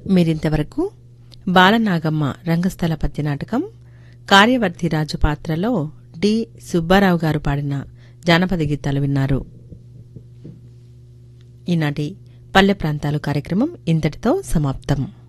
మీరింతవరకు బాలనాగమ్మ రంగస్థల పద్య నాటకం కార్యవర్తి రాజు పాత్రలో డి సుబ్బారావు గారు పాడిన జానపద గీతాలు విన్నారు. ఈనాటి పల్లె ప్రాంతాలు కార్యక్రమం ఇంతటితో సమాప్తం.